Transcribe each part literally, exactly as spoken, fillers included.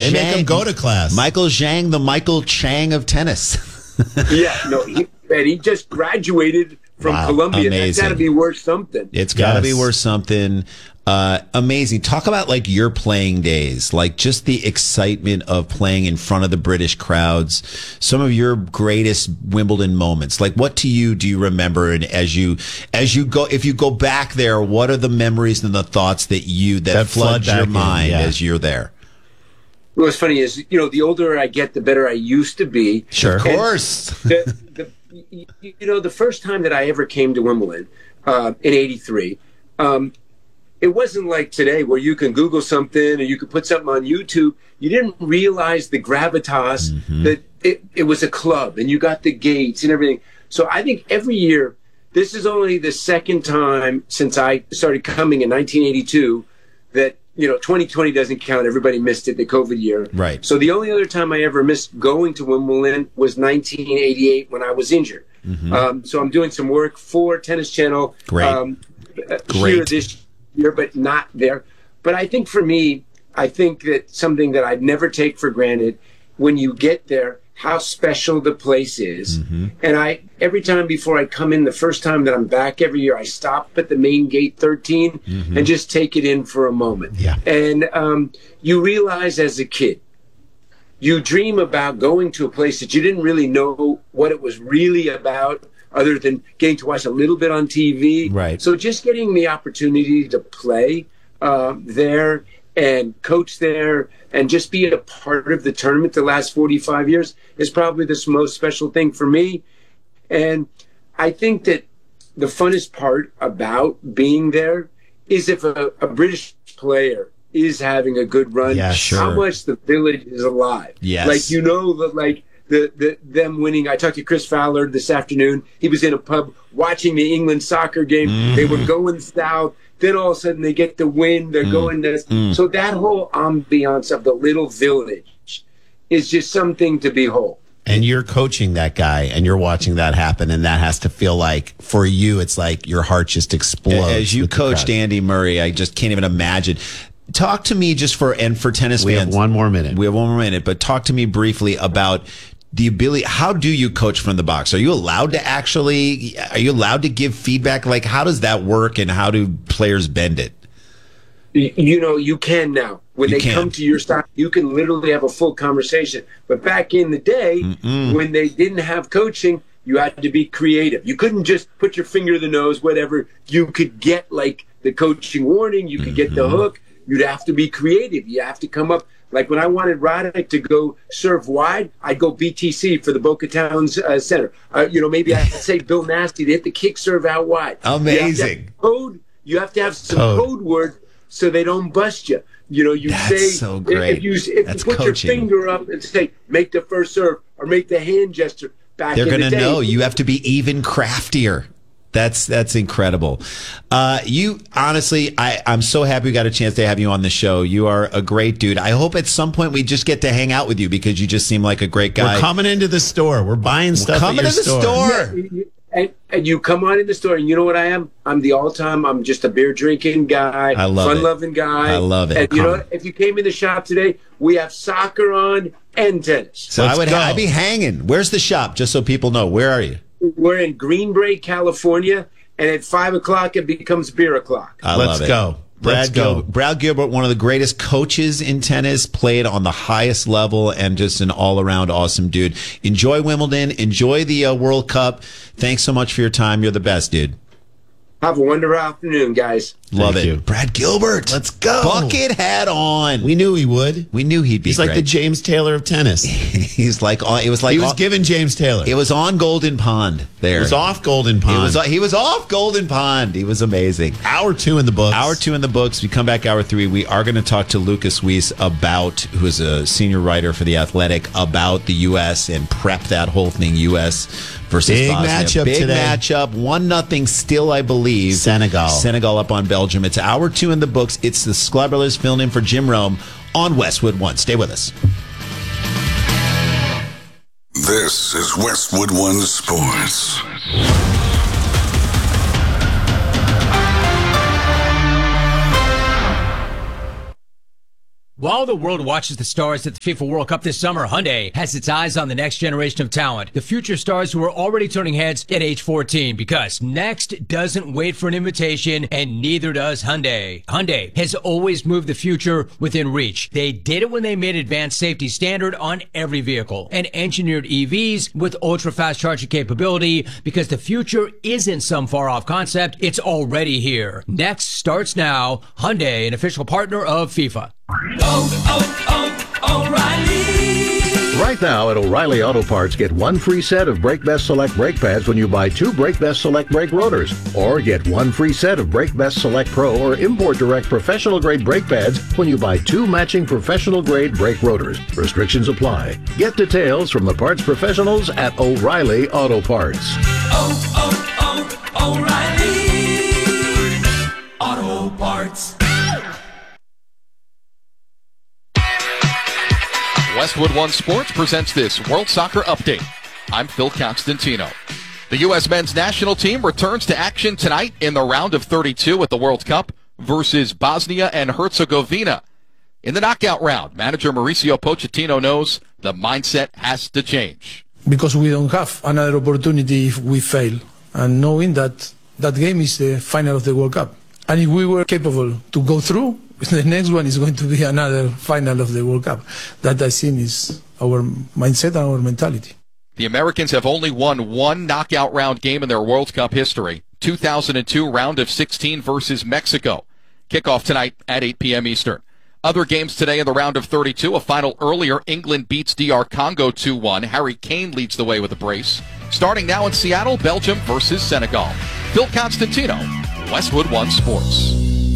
They make him go to class. Michael Zhang, the Michael Chang of tennis. Yeah, no, he, and he just graduated from Wow, Columbia. amazing. That's got to be worth something. It's got to Yes. be worth something. Uh, amazing. Talk about like your playing days, like just the excitement of playing in front of the British crowds. Some of your greatest Wimbledon moments. Like, what to you do you remember? And as you as you go, if you go back there, what are the memories and the thoughts that you that, That flood flood your back in, mind yeah. as you're there? What's funny is, you know, the older I get, the better I used to be. Sure, of And course. the, the, you you know, the first time that I ever came to Wimbledon uh, in eighty-three, um, it wasn't like today where you can Google something or you could put something on YouTube. You didn't realize the gravitas Mm-hmm. that it, it was a club and you got the gates and everything. So I think every year, this is only the second time since I started coming in nineteen eighty-two that, you know, twenty twenty doesn't count. Everybody missed it, the COVID year. Right. So the only other time I ever missed going to Wimbledon was nineteen eighty-eight when I was injured. Mm-hmm. Um, so I'm doing some work for Tennis Channel. Great. Um, uh, Great. Here this year, but not there. But I think for me, I think that something that I'd never take for granted when you get there, how special the place is. Mm-hmm. And I, every time before I come in, the first time that I'm back every year, I stop at the main gate thirteen Mm-hmm. and just take it in for a moment. Yeah. And um, you realize as a kid, you dream about going to a place that you didn't really know what it was really about, other than getting to watch a little bit on T V. Right. So just getting the opportunity to play uh, there and coach there and just be a part of the tournament the last forty-five years is probably the most special thing for me. And I think that the funnest part about being there is if a, a British player is having a good run, Yeah, how sure. much the village is alive. Yes. Like, you know, that like the, the them winning. I talked to Chris Fowler this afternoon. He was in a pub watching the England soccer game. Mm. They were going south. Then all of a sudden they get the win. They're going this. Mm. So that whole ambiance of the little village is just something to behold. And you're coaching that guy, and you're watching that happen, and that has to feel like, for you, it's like your heart just explodes. As you with the coached crowd. Andy Murray, I just can't even imagine. Talk to me just for and for tennis We fans. have one more minute. We have one more minute, but talk to me briefly about the ability. How do you coach from the box? Are you allowed to actually? Are you allowed to give feedback? Like, how does that work, and how do players bend it? Y- You know, you can now. When You they can. come to your side, you can literally have a full conversation. But back in the day, Mm-mm. when they didn't have coaching, you had to be creative. You couldn't just put your finger to the nose, whatever. You could get like the coaching warning. You could get the hook. You'd have to be creative. You have to come up. Like when I wanted Roddick to go serve wide, I'd go B T C for the Boca Towns uh, Center. Uh, you know, maybe I'd say Bill Nasty to hit the kick serve out wide. You have to have Amazing. code. You have to have some Code. code word so they don't bust you. You know, you That's say so if- great. if you if That's you put coaching. your finger up and say make the first serve or make the hand gesture. Back They're in going the to day, know. You have to be even craftier. That's that's incredible. Uh, you honestly, I, I'm so happy we got a chance to have you on the show. You are a great dude. I hope at some point we just get to hang out with you because you just seem like a great guy. We're coming into the store. We're buying stuff. coming at to your the store. You- you- And, and you come on in the store, and you know what I am? I'm the all-time. I'm just a beer drinking guy, I love it. fun-loving guy. I love it. And you know Come. what? If you came in the shop today, we have soccer on and tennis. So Let's I would go. I'd be hanging. Where's the shop? Just so people know. Where are you? We're in Green Bay, California, and at five o'clock it becomes beer o'clock. I Let's love it. go. Brad, Let's go. Gil- Brad Gilbert, one of the greatest coaches in tennis, played on the highest level and just an all-around awesome dude. Enjoy Wimbledon. Enjoy the uh, World Cup. Thanks so much for your time. You're the best, dude. Have a wonderful afternoon, guys. Love Thank it. you. Brad Gilbert. Let's go. Bucket hat on. We knew he would. We knew he'd be He's like great. the James Taylor of tennis. He's like, on- it was like, He was on- given James Taylor. it was on Golden Pond there. It was off Golden He Pond. was, he was off Golden Pond. He was amazing. hour two in the books. Hour two in the books. We come back hour three. We are going to talk to Lucas Weiss about, who is a senior writer for The Athletic, about the U S and prep that whole thing, U S versus Big Bosnia. matchup Big today. matchup. One nothing still, I believe. Senegal. Senegal up on Belgium. It's hour two in the books. It's the Sklar Brothers filling in for Jim Rome on Westwood One. Stay with us. This is Westwood One Sports. While the world watches the stars at the FIFA World Cup this summer, Hyundai has its eyes on the next generation of talent, the future stars who are already turning heads at age fourteen, because next doesn't wait for an invitation, and neither does Hyundai. Hyundai has always moved the future within reach. They did it when they made advanced safety standard on every vehicle and engineered E Vs with ultra-fast charging capability, because the future isn't some far-off concept, it's already here. Next starts now. Hyundai, an official partner of FIFA. Oh, oh, O'Reilly! Right now at O'Reilly Auto Parts, get one free set of Brake Best Select brake pads when you buy two Brake Best Select brake rotors. Or get one free set of Brake Best Select Pro or Import Direct professional grade brake pads when you buy two matching professional grade brake rotors. Restrictions apply. Get details from the parts professionals at O'Reilly Auto Parts. Oh, oh, oh, O'Reilly Auto Parts. Westwood One Sports presents this World Soccer Update. I'm Phil Constantino. The U S men's national team returns to action tonight in the round of thirty-two at the World Cup versus Bosnia and Herzegovina. In the knockout round, manager Mauricio Pochettino knows the mindset has to change. Because we don't have another opportunity if we fail, and knowing that that game is the final of the World Cup. And if we were capable to go through, the next one is going to be another final of the World Cup. That, I think, is our mindset and our mentality. The Americans have only won one knockout round game in their World Cup history. two thousand two round of sixteen versus Mexico. Kickoff tonight at eight p.m. Eastern. Other games today in the round of thirty-two. A final earlier, England beats D R Congo two one. Harry Kane leads the way with a brace. Starting now in Seattle, Belgium versus Senegal. Phil Constantino, Westwood One Sports.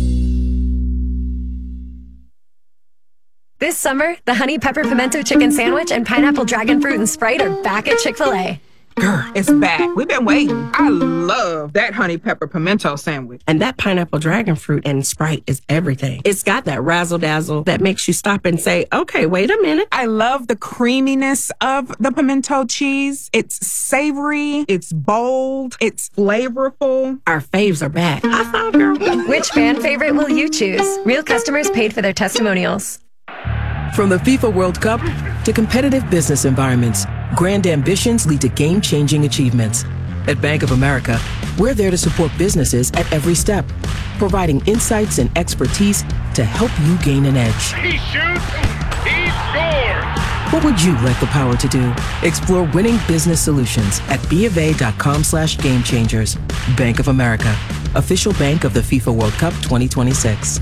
This summer, the Honey Pepper Pimento Chicken Sandwich and Pineapple Dragon Fruit and Sprite are back at Chick-fil-A. Girl, it's back. We've been waiting. I love that Honey Pepper Pimento Sandwich. And that Pineapple Dragon Fruit and Sprite is everything. It's got that razzle-dazzle that makes you stop and say, okay, wait a minute. I love the creaminess of the pimento cheese. It's savory, it's bold, it's flavorful. Our faves are back. I thought, girl. Which fan favorite will you choose? Real customers paid for their testimonials. From the FIFA World Cup to competitive business environments, grand ambitions lead to game-changing achievements. At Bank of America, we're there to support businesses at every step, providing insights and expertise to help you gain an edge. He shoots, he scores! What would you like the power to do? Explore winning business solutions at bofa.com slash game changers. Bank of America, official bank of the FIFA World Cup twenty twenty-six.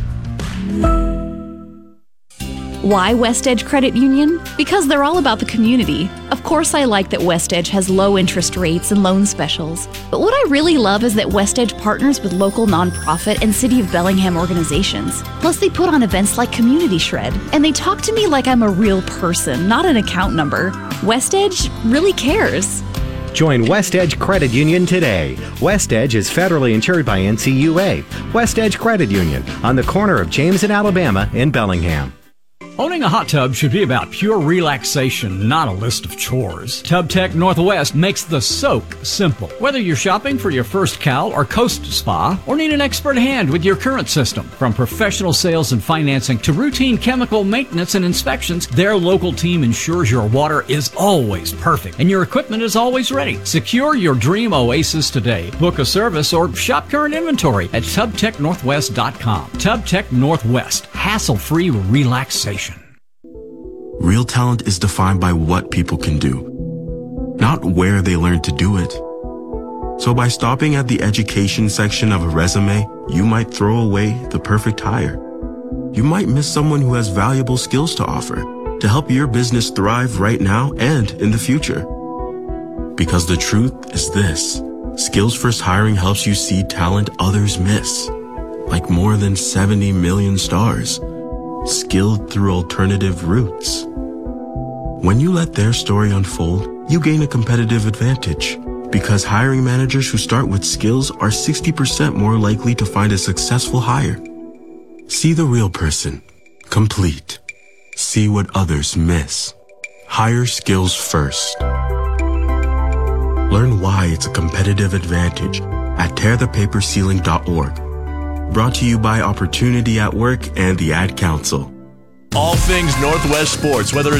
Why West Edge Credit Union? Because they're all about the community. Of course, I like that West Edge has low interest rates and loan specials. But what I really love is that West Edge partners with local nonprofit and City of Bellingham organizations. Plus, they put on events like Community Shred. And they talk to me like I'm a real person, not an account number. West Edge really cares. Join West Edge Credit Union today. West Edge is federally insured by N C U A. West Edge Credit Union on the corner of James and Alabama in Bellingham. Owning a hot tub should be about pure relaxation, not a list of chores. TubTech Northwest makes the soak simple. Whether you're shopping for your first Cal or Coast Spa, or need an expert hand with your current system, from professional sales and financing to routine chemical maintenance and inspections, their local team ensures your water is always perfect and your equipment is always ready. Secure your dream oasis today. Book a service or shop current inventory at tub tech northwest dot com. TubTech Northwest, hassle-free relaxation. Real talent is defined by what people can do, not where they learn to do it. So by stopping at the education section of a resume, you might throw away the perfect hire. You might miss someone who has valuable skills to offer to help your business thrive right now and in the future. Because the truth is this, Skills First Hiring helps you see talent others miss, like more than seventy million stars, skilled through alternative routes. When you let their story unfold, you gain a competitive advantage because hiring managers who start with skills are sixty percent more likely to find a successful hire. See the real person. Complete. See what others miss. Hire skills first. Learn why it's a competitive advantage at tear the paper ceiling dot org. Brought to you by Opportunity at Work and the Ad Council. All things Northwest sports, whether